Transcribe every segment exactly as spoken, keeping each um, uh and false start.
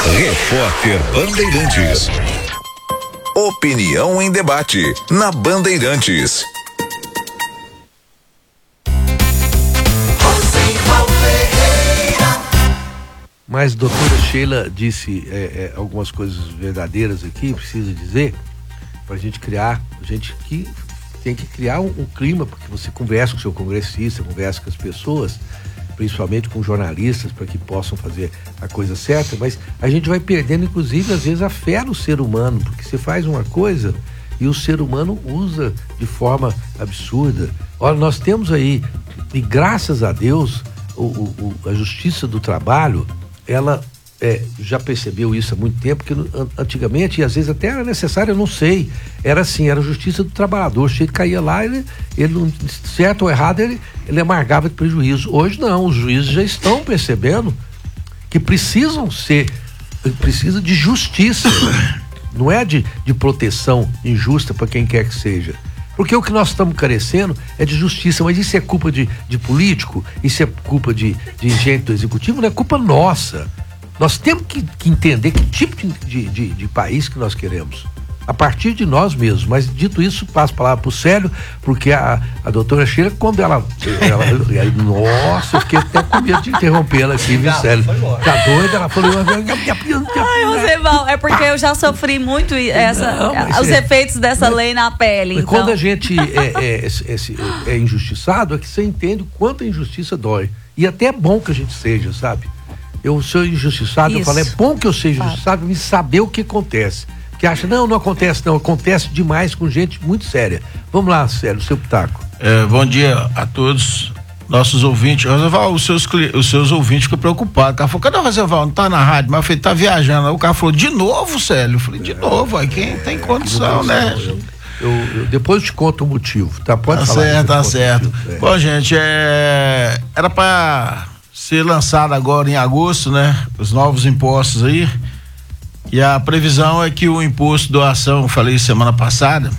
Repórter Bandeirantes. Opinião em debate na Bandeirantes. Mas a doutora Sheila disse é, é, algumas coisas verdadeiras aqui, precisa dizer, para a gente criar, a gente que tem que criar um, um clima, porque você conversa com o seu congressista, conversa com as pessoas, principalmente com jornalistas, para que possam fazer a coisa certa, mas a gente vai perdendo, inclusive, às vezes, a fé no ser humano, porque você faz uma coisa e o ser humano usa de forma absurda. Olha, nós temos aí, e graças a Deus, o, o, a Justiça do Trabalho, ela é, já percebeu isso há muito tempo, que antigamente, e às vezes até era necessário, eu não sei, era assim, era a Justiça do Trabalhador, o sujeito caía lá, ele, ele certo ou errado, ele, ele amargava de prejuízo. Hoje não, os juízes já estão percebendo que precisam ser, precisa de justiça, não é de, de proteção injusta para quem quer que seja. Porque o que nós estamos carecendo é de justiça, mas isso é culpa de, de político, isso é culpa de, de gente do executivo, não é culpa nossa. Nós temos que, que entender que tipo de, de, de país que nós queremos, a partir de nós mesmos. Mas dito isso, passo a palavra pro Célio, porque a, a doutora Sheila, quando ela, ela aí, nossa, eu fiquei até com medo de interrompê-la aqui, viu, Célio? Tá doida? Ela falou, ai, Rosemval, é porque eu já sofri muito essa, não, os é, efeitos dessa mas, lei na pele. Então. Quando a gente é, é, é, é injustiçado, é que você entende o quanto a injustiça dói. E até é bom que a gente seja, sabe? Eu sou injustiçado, isso. Eu falo, é bom que eu seja injustiçado para me saber o que acontece. Porque acha, não, não acontece não, acontece demais com gente muito séria. Vamos lá, Célio, o seu pitaco. É, bom dia a todos, nossos ouvintes. Roseval, os seus, os seus ouvintes ficam preocupados. O cara falou, cadê o Roseval? Não tá na rádio, mas eu falei, tá viajando. Aí o cara falou, de novo, Célio? Eu falei, de é, novo, aí quem é, tem condição, né? Eu, eu, eu, depois eu te conto o motivo, tá? Pode tá falar. Certo, tá certo, tá certo. Bom, gente, é... era pra ser lançado agora em agosto, né? Os novos impostos aí. E a previsão é que o imposto doação, eu falei semana passada,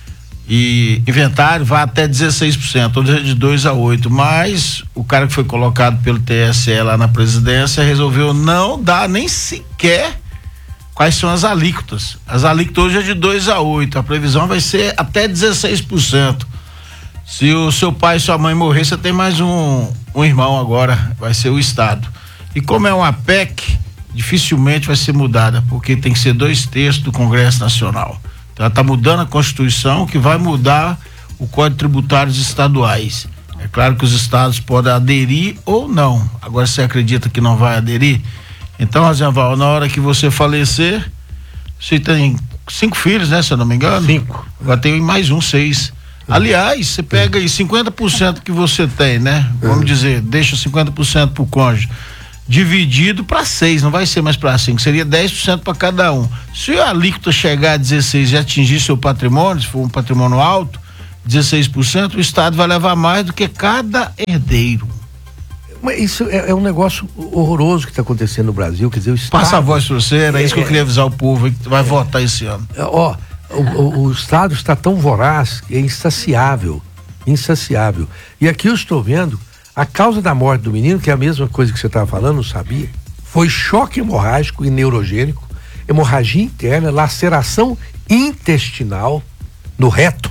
e inventário vai até dezesseis por cento, ou seja, de dois a oito, mas o cara que foi colocado pelo T S E lá na presidência resolveu não dar nem sequer quais são as alíquotas. As alíquotas hoje é de dois a oito, a previsão vai ser até dezesseis por cento. Se o seu pai e sua mãe morrer, você tem mais um, um irmão agora, vai ser o Estado. E como é uma P E C, dificilmente vai ser mudada, porque tem que ser dois terços do Congresso Nacional. Então ela está mudando a Constituição, que vai mudar o Código Tributário estaduais. É claro que os estados podem aderir ou não. Agora, você acredita que não vai aderir? Então, Rosenval, na hora que você falecer, você tem cinco filhos, né? Se eu não me engano. Cinco. Agora tem mais um, seis. Aliás, você pega aí cinquenta por cento que você tem, né? Vamos dizer, deixa cinquenta por cento pro cônjuge. Dividido para seis, não vai ser mais para cinco, seria dez por cento para cada um. Se a alíquota chegar a dezesseis e atingir seu patrimônio, se for um patrimônio alto, dezesseis por cento, o Estado vai levar mais do que cada herdeiro. Mas isso é, é um negócio horroroso que está acontecendo no Brasil, quer dizer, o Estado... Passa a voz para você, era é, isso que eu queria avisar o povo que vai é, votar esse ano. É, ó, o, o, o Estado está tão voraz, é insaciável, insaciável. E aqui eu estou vendo a causa da morte do menino, que é a mesma coisa que você estava falando, não sabia, foi choque hemorrágico e neurogênico, hemorragia interna, laceração intestinal no reto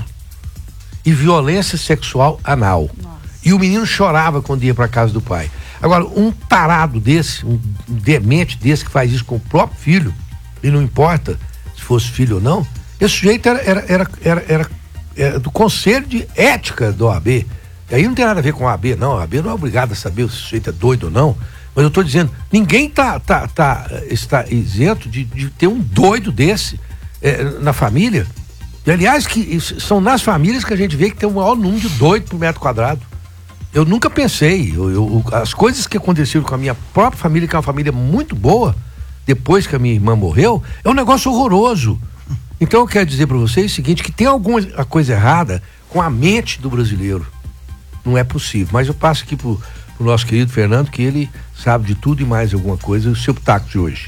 e violência sexual anal. Nossa. E o menino chorava quando ia para casa do pai. Agora, um tarado desse, um demente desse que faz isso com o próprio filho, e não importa se fosse filho ou não, esse sujeito era, era, era, era, era, era do Conselho de Ética do O A B. Aí não tem nada a ver com a OAB, não. A OAB não é obrigada a saber se o sujeito é doido ou não. Mas eu estou dizendo, ninguém tá, tá, tá, está isento de, de ter um doido desse é, na família. E, aliás, que são nas famílias que a gente vê que tem o maior número de doido por metro quadrado. Eu nunca pensei. Eu, eu, as coisas que aconteceram com a minha própria família, que é uma família muito boa, depois que a minha irmã morreu, é um negócio horroroso. Então eu quero dizer para vocês o seguinte, que tem alguma coisa errada com a mente do brasileiro. Não é possível, mas eu passo aqui pro, pro nosso querido Fernando, que ele sabe de tudo e mais alguma coisa, o seu pitaco de hoje.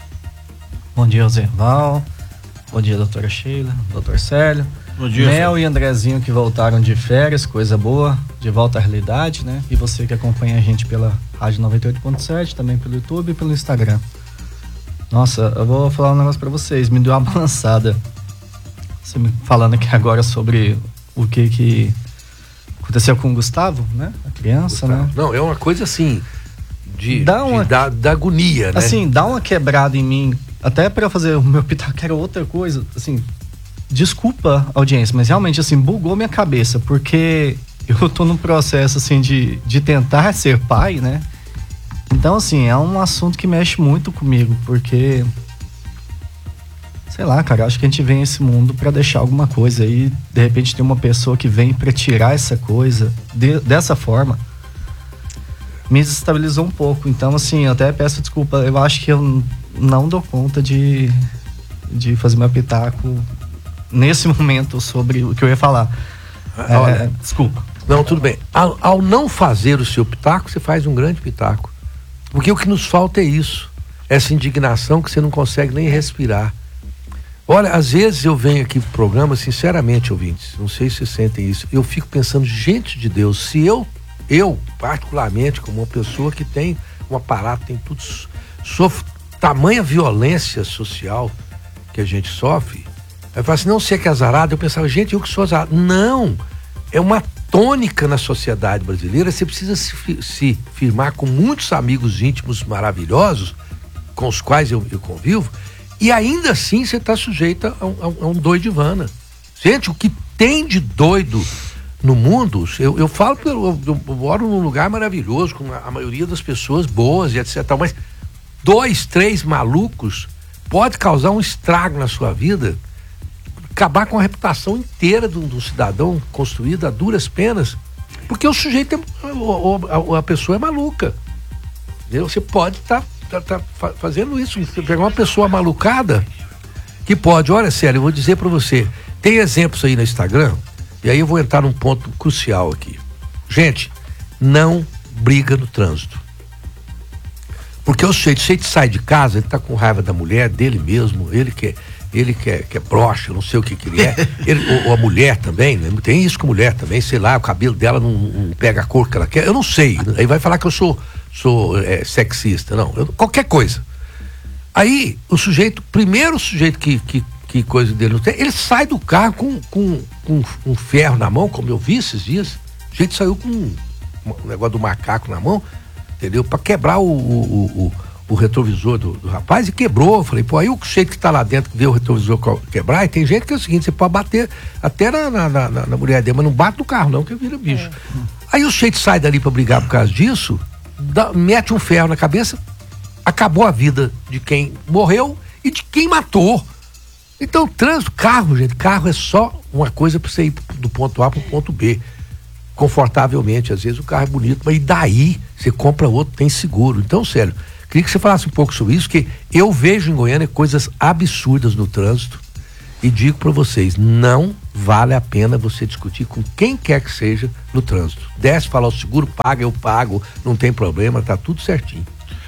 Bom dia, Rosenval. Bom dia, doutora Sheila, doutor Célio. Bom dia, Mel Fernando. E Andrezinho, que voltaram de férias, coisa boa, de volta à realidade, né? E você que acompanha a gente pela Rádio noventa e oito ponto sete, também pelo YouTube e pelo Instagram. Nossa, eu vou falar um negócio pra vocês, me deu uma balançada. Você me falando aqui agora sobre o que que aconteceu com o Gustavo, né? A criança, Gustavo. né? Não, é uma coisa assim, de, dá uma, de, da, da agonia, né? Assim, dá uma quebrada em mim, até pra fazer o meu pitaco, era outra coisa, assim, desculpa, audiência, mas realmente, assim, bugou minha cabeça, porque eu tô num processo, assim, de, de tentar ser pai, né? Então, assim, é um assunto que mexe muito comigo, porque, sei lá, cara, acho que a gente vem nesse mundo pra deixar alguma coisa aí, de repente tem uma pessoa que vem pra tirar essa coisa de, dessa forma, me desestabilizou um pouco. Então, assim, eu até peço desculpa, eu acho que eu não dou conta de, de fazer meu pitaco nesse momento sobre o que eu ia falar. É, Olha, desculpa. Não, tudo bem. Ao, ao não fazer o seu pitaco, você faz um grande pitaco. Porque o que nos falta é isso. Essa indignação que você não consegue nem respirar. Olha, às vezes eu venho aqui pro programa, sinceramente, ouvintes, não sei se vocês sentem isso, eu fico pensando, gente de Deus, se eu, eu, particularmente, como uma pessoa que tem um aparato, tem tudo, sofro tamanha violência social que a gente sofre, aí eu falo assim, não, você que é azarado, eu pensava, gente, eu que sou azarado. Não, é uma tônica na sociedade brasileira, você precisa se, se firmar com muitos amigos íntimos maravilhosos, com os quais eu, eu convivo, e ainda assim você está sujeito a um, a um doidivana. Gente, o que tem de doido no mundo, eu, eu falo, eu, eu moro num lugar maravilhoso, com a, a maioria das pessoas boas e etcétera, mas dois, três malucos pode causar um estrago na sua vida, acabar com a reputação inteira do, do cidadão construída a duras penas, porque o sujeito, é, a, a pessoa é maluca. Entendeu? Você pode estar tá, tá, tá fazendo isso, você pegar uma pessoa malucada, que pode, olha, sério, eu vou dizer pra você, tem exemplos aí no Instagram, e aí eu vou entrar num ponto crucial aqui. Gente, não briga no trânsito. Porque o sujeito, o sujeito sai de casa, ele tá com raiva da mulher, dele mesmo, ele quer, ele quer, quer broxa, não sei o que que ele é, ele, ou, ou a mulher também, né? Tem isso com mulher também, sei lá, o cabelo dela não, não pega a cor que ela quer, eu não sei, aí vai falar que eu sou, sou é, sexista, não, eu, qualquer coisa. Aí, o sujeito, primeiro sujeito que, que, que coisa dele não tem, ele sai do carro com, com, com um ferro na mão, como eu vi esses dias, o sujeito saiu com um, um negócio do macaco na mão, entendeu? Pra quebrar o, o, o, o retrovisor do, do rapaz, e quebrou. Eu falei, pô, aí o sujeito que tá lá dentro vê o retrovisor quebrar, e tem gente que é o seguinte, você pode bater até na, na, na, na mulher dele, mas não bate no carro não, que vira bicho. É. Aí o sujeito sai dali pra brigar por causa disso, dá, mete um ferro na cabeça, acabou a vida de quem morreu e de quem matou. Então, trânsito, carro, gente, carro é só uma coisa pra você ir do ponto A pro ponto B. Confortavelmente, às vezes o carro é bonito, mas e daí você compra outro, tem seguro. Então, sério, queria que você falasse um pouco sobre isso, que eu vejo em Goiânia coisas absurdas no trânsito e digo para vocês, não vale a pena você discutir com quem quer que seja no trânsito. Desce, fala, o seguro paga, eu pago, não tem problema, tá tudo certinho.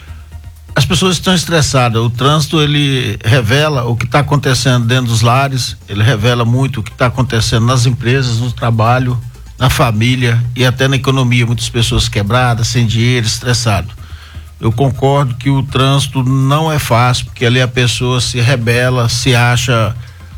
As pessoas estão estressadas, o trânsito ele revela o que está acontecendo dentro dos lares, ele revela muito o que está acontecendo nas empresas, no trabalho, na família e até na economia, muitas pessoas quebradas, sem dinheiro, estressado. Eu concordo que o trânsito não é fácil, porque ali a pessoa se rebela, se acha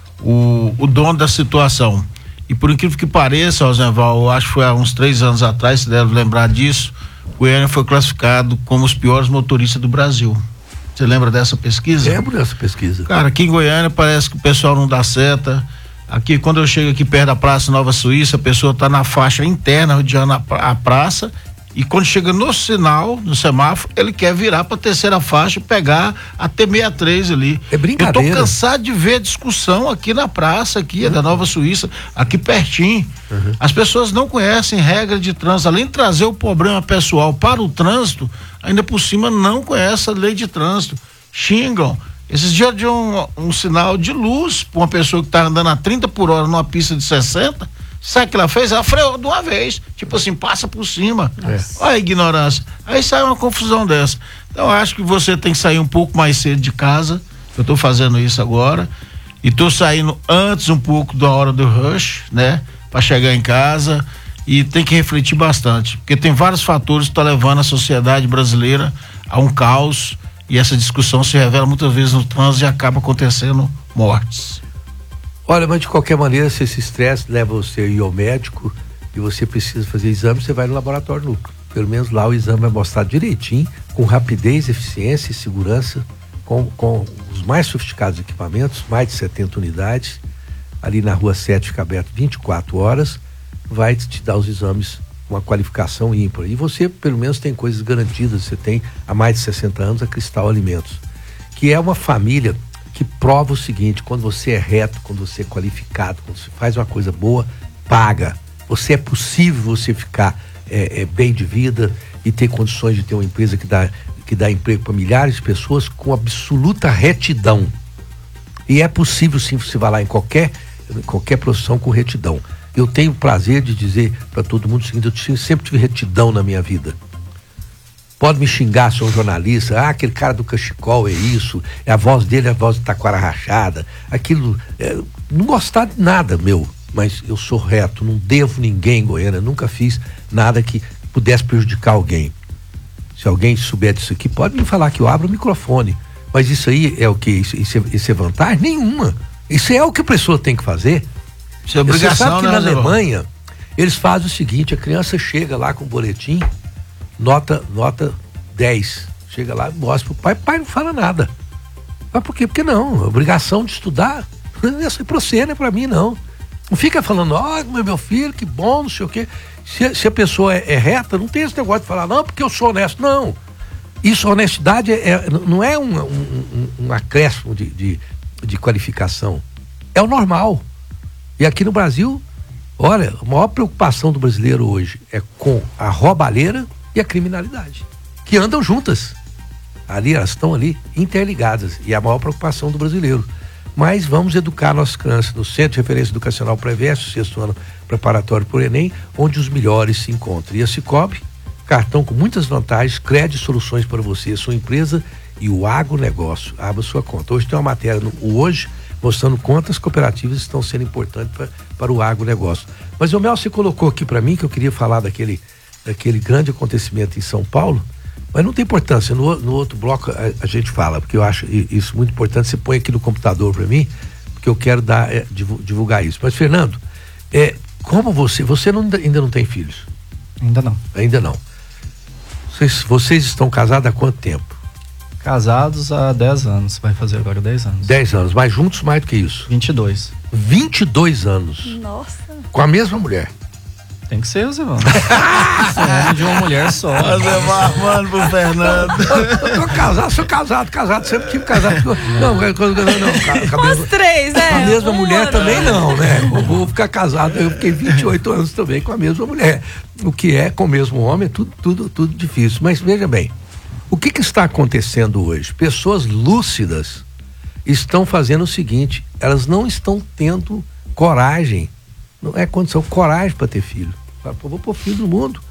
o, o dono da situação. E por incrível que pareça, Rosenval, eu acho que foi há uns três anos atrás, você deve lembrar disso, Goiânia foi classificado como os piores motoristas do Brasil. Você lembra dessa pesquisa? Lembro dessa pesquisa. Cara, aqui em Goiânia parece que o pessoal não dá seta. Aqui, quando eu chego aqui perto da Praça Nova Suíça, a pessoa está na faixa interna, rodeando a, a praça, e quando chega no sinal, no semáforo, ele quer virar para a terceira faixa e pegar a T sessenta e três ali. É brincadeira. Eu tô cansado de ver discussão aqui na praça, aqui, uhum. da Nova Suíça, aqui pertinho. Uhum. As pessoas não conhecem regra de trânsito, além de trazer o problema pessoal para o trânsito, ainda por cima não conhecem a lei de trânsito. Xingam. Esses dias de um, um sinal de luz para uma pessoa que tá andando a trinta por hora numa pista de sessenta, sabe o que ela fez? Ela freou de uma vez, tipo assim, passa por cima. É. Olha a ignorância. Aí sai uma confusão dessa. Então eu acho que você tem que sair um pouco mais cedo de casa, eu tô fazendo isso agora, e tô saindo antes um pouco da hora do rush, né? Para chegar em casa, e tem que refletir bastante, porque tem vários fatores que estão levando a sociedade brasileira a um caos e essa discussão se revela muitas vezes no trânsito e acaba acontecendo mortes. Olha, mas de qualquer maneira, se esse estresse leva você a ir ao médico e você precisa fazer exame, você vai no laboratório núcleo. Pelo menos lá o exame vai mostrar direitinho, com rapidez, eficiência e segurança, com, com os mais sofisticados equipamentos, mais de setenta unidades, ali na rua sete fica aberto vinte e quatro horas, vai te dar os exames com uma qualificação ímpar. E você, pelo menos, tem coisas garantidas. Você tem há mais de sessenta anos a Cristal Alimentos, que é uma família que prova o seguinte: quando você é reto, quando você é qualificado, quando você faz uma coisa boa, paga. Você é possível você ficar é, é, bem de vida e ter condições de ter uma empresa que dá, que dá emprego para milhares de pessoas com absoluta retidão. E é possível sim, você vai lá em qualquer, em qualquer profissão com retidão. Eu tenho o prazer de dizer para todo mundo o seguinte: eu sempre tive retidão na minha vida. Pode me xingar, sou um jornalista, ah, aquele cara do cachecol é isso, é a voz dele, é a voz de taquara rachada, aquilo, é, não gostar de nada meu, mas eu sou reto, não devo ninguém em Goiânia, nunca fiz nada que pudesse prejudicar alguém. Se alguém souber disso aqui, pode me falar que eu abro o microfone, mas isso aí é o que? Isso, isso, é, isso é vantagem? Nenhuma. Isso é o que a pessoa tem que fazer. Isso é obrigação, você sabe que né, na Zé? Alemanha eles fazem o seguinte: a criança chega lá com o boletim, nota, nota dez, chega lá e mostra pro pai, o pai não fala nada. Mas por quê? Porque não, a obrigação de estudar não é só pra você, não é pra mim, não. Não fica falando, ó, oh, meu filho, que bom, não sei o quê. Se, se a pessoa é, é reta, não tem esse negócio de falar, não, porque eu sou honesto. Não. Isso, honestidade, é, é, não é um, um, um, um acréscimo de, de, de qualificação. É o normal. E aqui no Brasil, olha, a maior preocupação do brasileiro hoje é com a roubalheira e a criminalidade, que andam juntas. Ali, elas estão ali interligadas, e é a maior preocupação do brasileiro. Mas vamos educar nossas crianças no Centro de Referência Educacional Preverso, sexto ano preparatório por Enem, onde os melhores se encontram. E a Cicobi, cartão com muitas vantagens, crédito e soluções para você, a sua empresa e o agronegócio. Abra sua conta. Hoje tem uma matéria no o Hoje mostrando quantas cooperativas estão sendo importantes pra, para o agronegócio. Mas, o Mel, você colocou aqui para mim que eu queria falar daquele, daquele grande acontecimento em São Paulo, mas não tem importância, no, no outro bloco a, a gente fala, porque eu acho isso muito importante. Você põe aqui no computador para mim, porque eu quero dar, é, divulgar isso. Mas, Fernando, é, como você, você não, ainda não tem filhos? Ainda não. Ainda não. Vocês, vocês estão casados há quanto tempo? Casados há dez anos, vai fazer agora dez anos. dez anos, mas juntos mais do que isso? vinte e dois. vinte e dois anos. Nossa. Com a mesma mulher. Tem que ser, Zé Val. É de uma mulher só. Zé Val, mano, pro Fernando. Eu tô casado, sou casado, casado, sempre tive casado. Não, não, não. Com Os três, né? a mesma um mulher ano. também não, né? Eu vou ficar casado, eu fiquei vinte e oito anos também com a mesma mulher. O que é com o mesmo homem é tudo, tudo, tudo difícil. Mas veja bem, o que que está acontecendo hoje? Pessoas lúcidas estão fazendo o seguinte: elas não estão tendo coragem, não é condição, coragem para ter filho. Fala, pô, vou pôr filho no mundo.